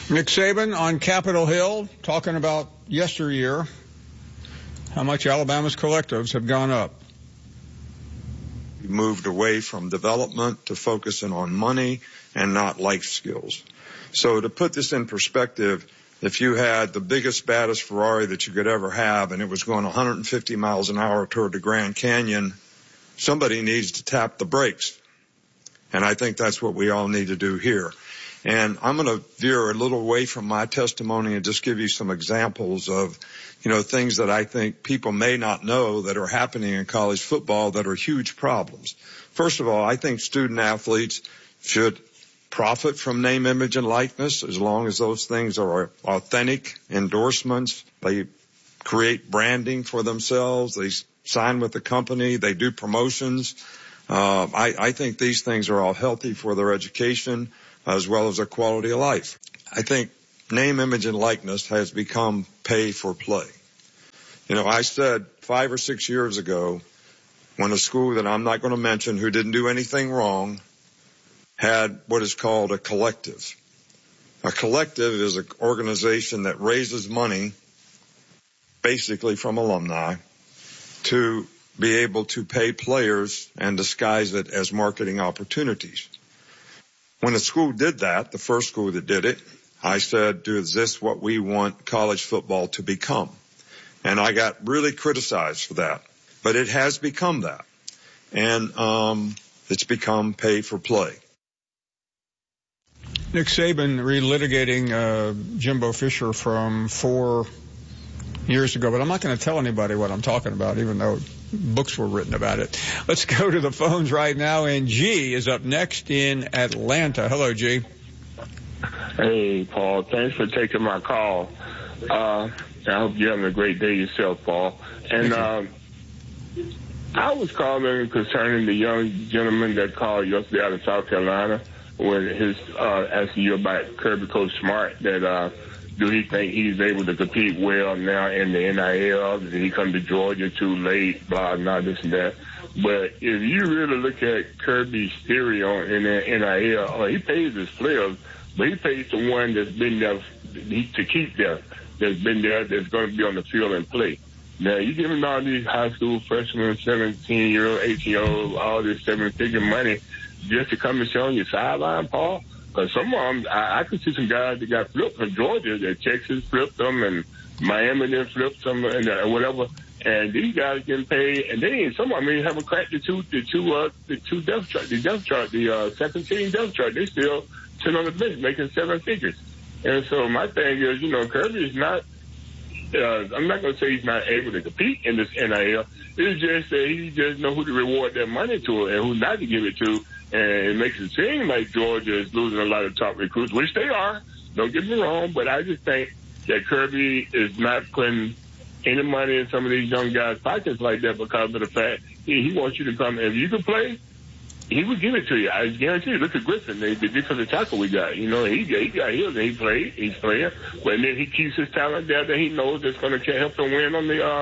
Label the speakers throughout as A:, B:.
A: Nick Saban on Capitol Hill talking about yesteryear, how much Alabama's collectives have gone up.
B: We moved away from development to focusing on money and not life skills. So to put this in perspective, if you had the biggest, baddest Ferrari that you could ever have and it was going 150 miles an hour toward the Grand Canyon, somebody needs to tap the brakes. And I think that's what we all need to do here. And I'm going to veer a little away from my testimony and just give you some examples of, things that I think people may not know that are happening in college football that are huge problems. First of all, I think student athletes should profit from name, image, and likeness as long as those things are authentic endorsements. They create branding for themselves. They sign with the company. They do promotions. I think these things are all healthy for their education as well as their quality of life. I think name, image, and likeness has become pay for play. I said 5 or 6 years ago when a school that I'm not going to mention who didn't do anything wrong had what is called a collective. A collective is an organization that raises money basically from alumni to be able to pay players and disguise it as marketing opportunities. When a school did that, the first school that did it, I said, is this what we want college football to become? And I got really criticized for that. But it has become that. And it's become pay for play.
A: Nick Saban relitigating Jimbo Fisher from 4 years ago, but I'm not going to tell anybody what I'm talking about, even though books were written about it. Let's go to the phones right now, and G is up next in Atlanta. Hello, G.
C: Hey, Paul. Thanks for taking my call. I hope you're having a great day yourself, Paul. And I was calling concerning the young gentleman that called yesterday out of South Carolina when his asking you about Kirby Coach Smart, that do he think he's able to compete well now in the NIL? Did he come to Georgia too late? Blah, blah, this and that. But if you really look at Kirby's theory on in the NIL, he pays his players, but he pays the one that's been there to keep there, that's been there, that's going to be on the field and play. Now, you give him all these high school freshmen, 17-year-old, 18-year-old, all this seven-figure money just to come and sit on your sideline, Paul? Because some of them, I could see some guys that got flipped from Georgia, that Texas flipped them, and Miami then flipped them, and whatever. And these guys getting paid, and they some of them haven't cracked the depth chart, the second team depth chart. They still sit on the bench making seven figures. And so my thing is, Kirby is not. I'm not going to say he's not able to compete in this NIL. It's just that he just know who to reward that money to and who not to give it to. And it makes it seem like Georgia is losing a lot of top recruits, which they are. Don't get me wrong, but I just think that Kirby is not putting any money in some of these young guys' pockets like that because of the fact he wants you to come. If you can play, he would give it to you. I guarantee you. Look at Griffin, the defensive tackle we got. He got his, and he's playing. But then he keeps his talent there that he knows that's going to help him win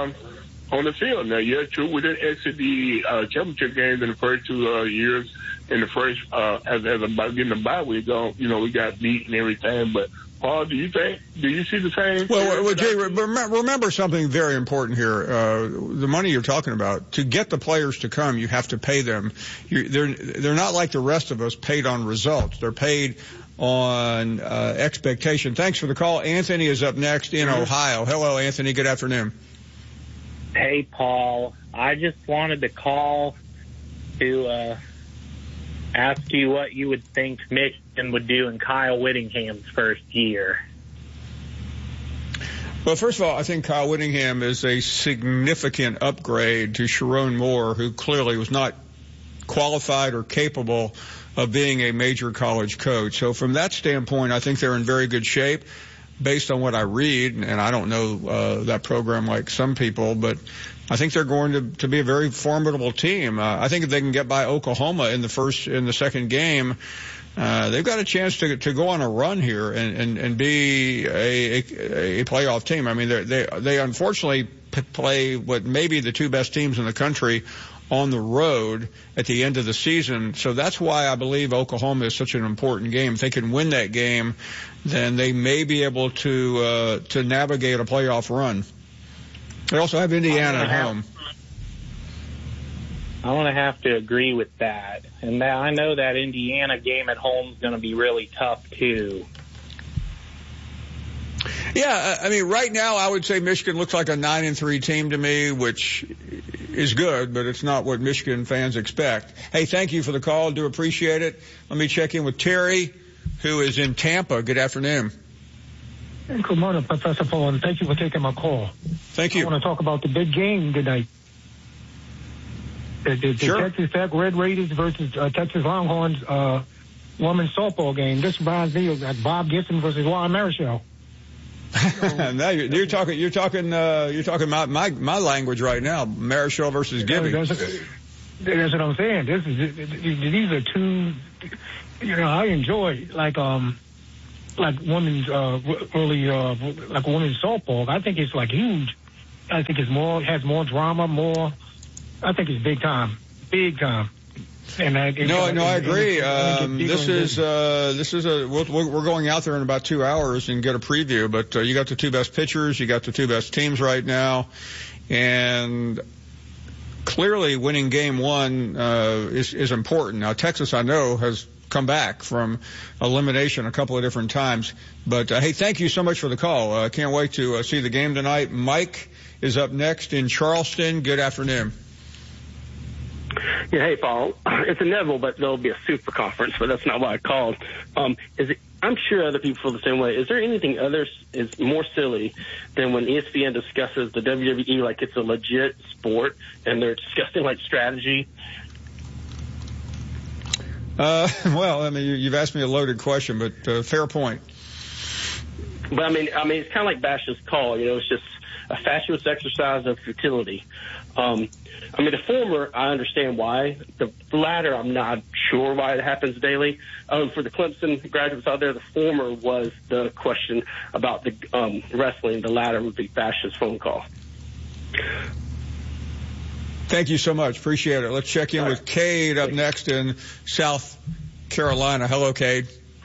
C: on the field. Now, yeah, true, we didn't exit the championship games in the first 2 years. In the first, as about getting the bye, we got beat and everything. But Paul, do you see the same?
A: Well, Jay, remember something very important here. The money you're talking about, to get the players to come, you have to pay them. They're not like the rest of us paid on results. They're paid on expectation. Thanks for the call. Anthony is up next in Ohio. Hello, Anthony. Good afternoon.
D: Hey, Paul. I just wanted to call to ask you what you would think Michigan would do in Kyle Whittingham's first year.
A: Well, first of all, I think Kyle Whittingham is a significant upgrade to Sharon Moore, who clearly was not qualified or capable of being a major college coach. So from that standpoint, I think they're in very good shape based on what I read, and I don't know that program like some people, but I think they're going to be a very formidable team. I think if they can get by Oklahoma in the second game, they've got a chance to go on a run here and be a playoff team. I mean, they unfortunately play what may be the two best teams in the country on the road at the end of the season. So that's why I believe Oklahoma is such an important game. If they can win that game, then they may be able to navigate a playoff run. They also have Indiana at home.
D: I'm going to have to agree with that. And I know that Indiana game at home is going to be really tough, too.
A: Yeah, I mean, right now I would say Michigan looks like a 9-3 team to me, which is good, but it's not what Michigan fans expect. Hey, thank you for the call. Do appreciate it. Let me check in with Terry, who is in Tampa. Good afternoon.
E: Good morning, Professor Paul, and thank you for taking my call.
A: Thank you.
E: I want to talk about the big game tonight. The
A: Sure.
E: Texas Tech Red Raiders versus Texas Longhorns women's softball game. This reminds me of like Bob Gibson versus Juan Marichal.
A: Now you're talking my language right now. Marichal versus Gibby.
E: That's what I'm saying. These are two. I enjoy like women's like women's softball. I think it's like huge. I think it's has more drama, I think it's big time. And I
A: agree. We're going out there in about 2 hours and get a preview, but you got the two best pitchers, you got the two best teams right now, and clearly winning game one is important. Now Texas, I know, has come back from elimination a couple of different times, but hey, thank you so much for the call. Can't wait to see the game tonight. Mike is up next in Charleston. Good afternoon.
F: Yeah, hey, Paul. It's inevitable, but there'll be a super conference, but that's not what I called. I'm sure other people feel the same way. Is there anything is more silly than when ESPN discusses the WWE like it's a legit sport and they're discussing like strategy?
A: Well, I mean, you've asked me a loaded question, but fair point.
F: But I mean, it's kind of like Bash's call. It's just a fatuous exercise of futility. I mean, the former, I understand why. The latter, I'm not sure why it happens daily. For the Clemson graduates out there, the former was the question about the wrestling. The latter would be Bash's phone call.
A: Thank you so much. Appreciate it. Let's check in with Cade up next in South Carolina. Hello, Cade.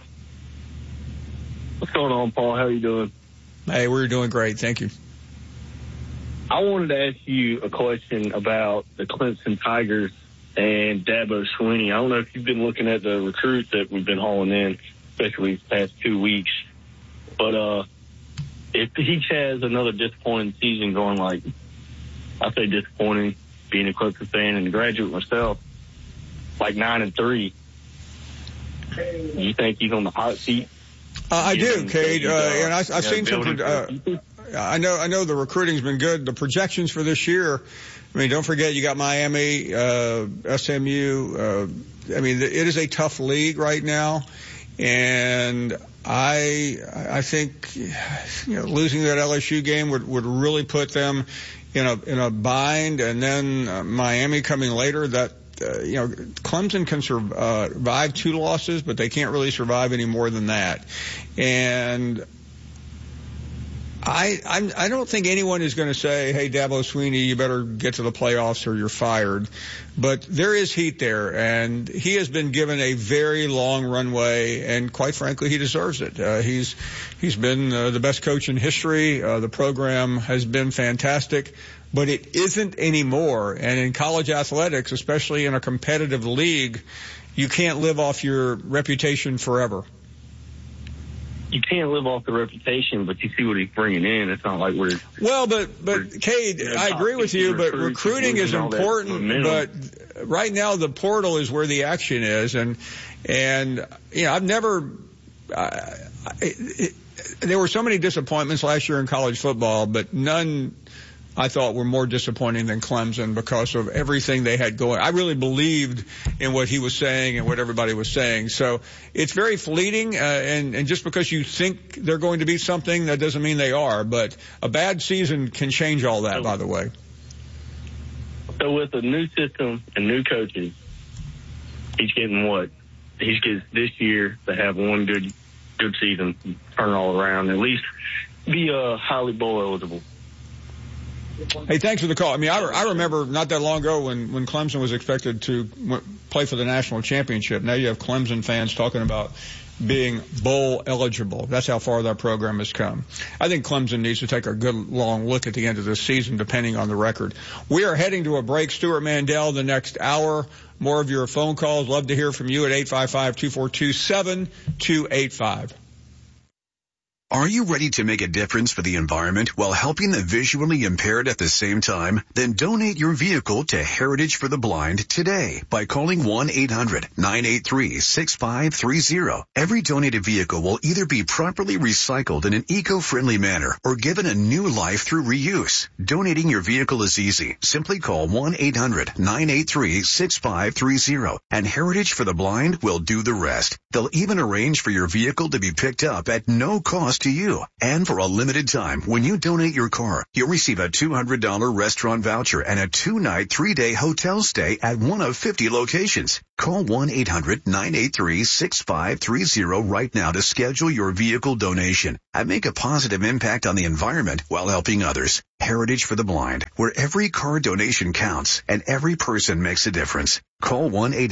G: What's going on, Paul? How are you doing?
A: Hey, we're doing great. Thank you.
G: I wanted to ask you a question about the Clemson Tigers and Dabo Swinney. I don't know if you've been looking at the recruits that we've been hauling in, especially the past 2 weeks. But if he has another disappointing season going, like I say disappointing, being a Clemson fan and a graduate myself, like 9-3, do you think he's on the hot seat?
A: I do, Cade, and I've seen some. I know the recruiting's been good. The projections for this year, I mean, don't forget you got Miami, SMU. I mean, it is a tough league right now, and I think losing that LSU game would really put them in a bind, and then Miami coming later. That Clemson can survive 2 losses, but they can't really survive any more than that, and I don't think anyone is going to say, hey, Dabo Swinney, you better get to the playoffs or you're fired. But there is heat there, and he has been given a very long runway, and quite frankly, he deserves it. He's been the best coach in history. The program has been fantastic, but it isn't anymore. And in college athletics, especially in a competitive league, you can't live off your reputation forever.
G: You can't live off the reputation, but you see what he's bringing in. It's not like we're...
A: Well, but Cade, I agree with you, but recruiting is important, but right now the portal is where the action is. And I've never... there were so many disappointments last year in college football, but none I thought were more disappointing than Clemson because of everything they had going. I really believed in what he was saying and what everybody was saying. So it's very fleeting, and just because you think they're going to be something, that doesn't mean they are. But a bad season can change all that, by the way.
G: So with a new system and new coaches, he's getting what? He gets this year to have one good season, turn it all around, at least be highly bowl eligible.
A: Hey, thanks for the call. I mean, I remember not that long ago when Clemson was expected to play for the national championship. Now you have Clemson fans talking about being bowl eligible. That's how far that program has come. I think Clemson needs to take a good long look at the end of this season, depending on the record. We are heading to a break. Stuart Mandel, the next hour. More of your phone calls. Love to hear from you at 855-242-7285.
H: Are you ready to make a difference for the environment while helping the visually impaired at the same time? Then donate your vehicle to Heritage for the Blind today by calling 1-800-983-6530. Every donated vehicle will either be properly recycled in an eco-friendly manner or given a new life through reuse. Donating your vehicle is easy. Simply call 1-800-983-6530 and Heritage for the Blind will do the rest. They'll even arrange for your vehicle to be picked up at no cost to you. And for a limited time, when you donate your car, you'll receive a $200 restaurant voucher and a 2-night, 3-day hotel stay at one of 50 locations. Call 1-800-983-6530 right now to schedule your vehicle donation and make a positive impact on the environment while helping others. Heritage for the Blind, where every car donation counts and every person makes a difference. Call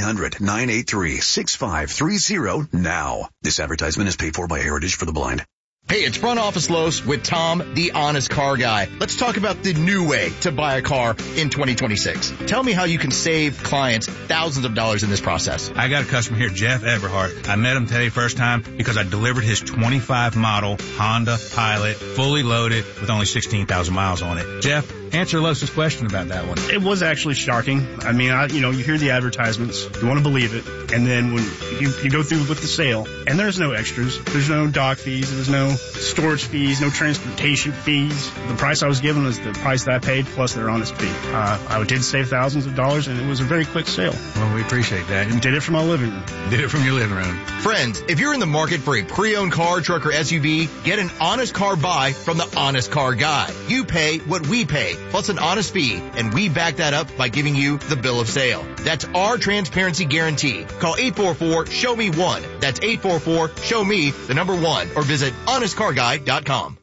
H: 1-800-983-6530 now. This advertisement is paid for by Heritage for the Blind.
I: Hey, it's Front Office Los with Tom, the honest car guy. Let's talk about the new way to buy a car in 2026. Tell me how you can save clients thousands of dollars in this process.
J: I got a customer here, Jeff Eberhardt. I met him today first time because I delivered his 25 model Honda Pilot, fully loaded with only 16,000 miles on it. Jeff, answer Los's question about that one.
K: It was actually shocking. I mean, you hear the advertisements, you want to believe it, and then when you go through with the sale, and there's no extras, there's no dock fees, there's no storage fees, no transportation fees. The price I was given was the price that I paid plus their honest fee. I did save thousands of dollars, and it was a very quick sale.
J: Well, we appreciate that.
K: And did it from my living room.
J: Did it from your living room.
I: Friends, if you're in the market for a pre-owned car, truck, or SUV, get an honest car buy from the Honest Car Guy. You pay what we pay, plus an honest fee, and we back that up by giving you the bill of sale. That's our transparency guarantee. Call 844-SHOW-ME-1. That's 844-SHOW-ME, the number 1, or visit honestcarguy.com.